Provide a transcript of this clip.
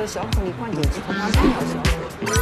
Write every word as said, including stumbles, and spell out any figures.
小孔里灌进去，它三条小孔。